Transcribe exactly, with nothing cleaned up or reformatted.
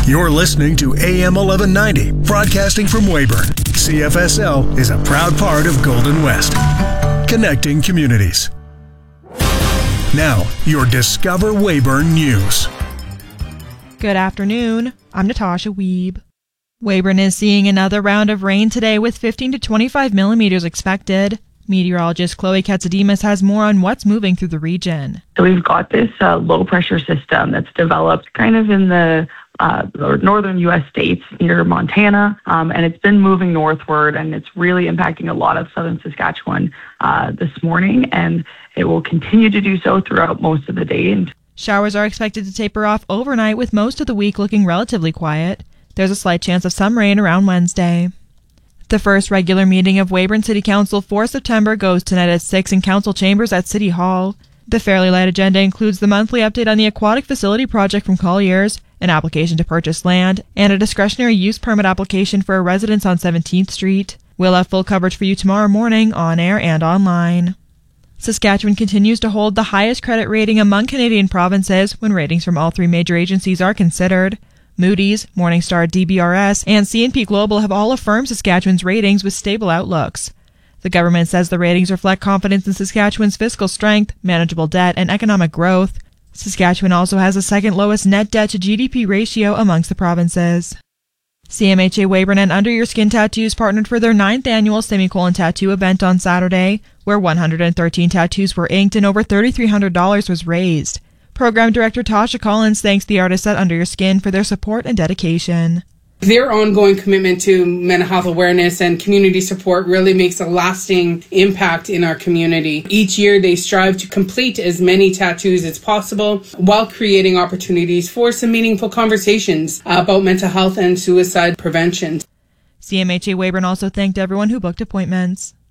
You're listening to A M eleven ninety, broadcasting from Weyburn. C F S L is a proud part of Golden West, connecting communities. Now, your Discover Weyburn News. Good afternoon. I'm Natasha Wiebe. Weyburn is seeing another round of rain today with fifteen to twenty-five millimeters expected. Meteorologist Chloe Katsademas has more on what's moving through the region. So we've got this uh, low-pressure system that's developed kind of in the uh, northern U S states near Montana, um, and it's been moving northward, and it's really impacting a lot of southern Saskatchewan uh, this morning, and it will continue to do so throughout most of the day. Showers are expected to taper off overnight, with most of the week looking relatively quiet. There's a slight chance of some rain around Wednesday. The first regular meeting of Weyburn City Council for September goes tonight at six in Council Chambers at City Hall. The fairly light agenda includes the monthly update on the aquatic facility project from Colliers, an application to purchase land, and a discretionary use permit application for a residence on seventeenth Street. We'll have full coverage for you tomorrow morning, on air and online. Saskatchewan continues to hold the highest credit rating among Canadian provinces when ratings from all three major agencies are considered. Moody's, Morningstar D B R S, and C and P Global have all affirmed Saskatchewan's ratings with stable outlooks. The government says the ratings reflect confidence in Saskatchewan's fiscal strength, manageable debt, and economic growth. Saskatchewan also has the second lowest net debt to G D P ratio amongst the provinces. C M H A Weyburn and Under Your Skin Tattoos partnered for their ninth annual Semicolon Tattoo event on Saturday, where one hundred thirteen tattoos were inked and over three thousand three hundred dollars was raised. Program Director Tasha Collins thanks the artists at Under Your Skin for their support and dedication. Their ongoing commitment to mental health awareness and community support really makes a lasting impact in our community. Each year they strive to complete as many tattoos as possible while creating opportunities for some meaningful conversations about mental health and suicide prevention. C M H A Weyburn also thanked everyone who booked appointments.